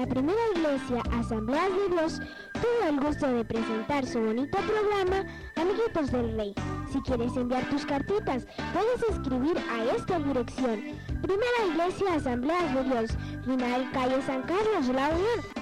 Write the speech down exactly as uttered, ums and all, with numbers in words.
La primera iglesia, Asambleas de Dios, tuvo el gusto de presentar su bonito programa Amiguitos del Rey. Si quieres enviar tus cartitas, puedes escribir a esta dirección: Primera Iglesia, Asambleas de Dios, final calle San Carlos, La Unión,